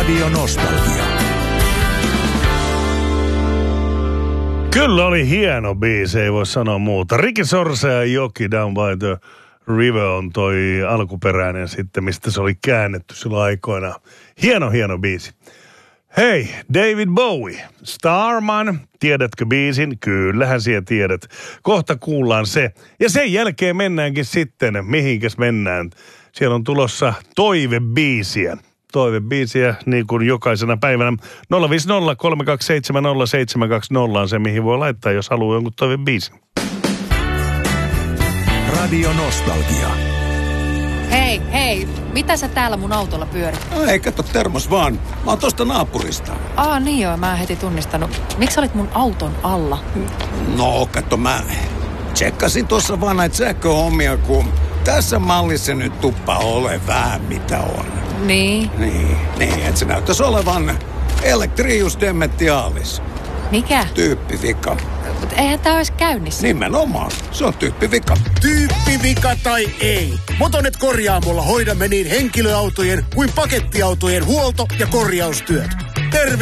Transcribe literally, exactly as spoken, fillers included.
Radio Nostalgia. Kyllä oli hieno biisi, ei voi sanoa muuta. Ricky Sorsa ja Joki Down by the River on toi alkuperäinen sitten, mistä se oli käännetty silloin aikoina. Hieno, hieno biisi. Hei, David Bowie, Starman, tiedätkö biisin? Kyllähän siellä tiedät. Kohta kuullaan se. Ja sen jälkeen mennäänkin sitten, mihinkäs mennään. Siellä on tulossa toivebiisiä. Toivebiisiä niin kuin jokaisena päivänä. nolla viisi nolla kolme kaksi seitsemän nolla seitsemän kaksi nolla on se, mihin voi laittaa, jos haluaa jonkun toivebiisin. Radio Nostalgia. Hei, hei, mitä sä täällä mun autolla pyörit? No ei, kato, termos vaan. Mä oon tosta naapurista. Aa, niin joo, mä en heti tunnistanut. Miksi olit mun auton alla? No, kato, mä tsekkasin tuossa vaan näitä sähköhommia, kun tässä mallissa nyt tuppa ole vähän mitä on. Niin? Niin, niin, että se näyttäisi olevan Electrius Dementialis. Mikä? Tyyppivika. Mut eihän tää ois käynnissä. Nimenomaan, se on tyyppivika. Tyyppivika tai ei. Motonet Korjaamolla hoidamme niin henkilöautojen kuin pakettiautojen huolto- ja korjaustyöt. Terve!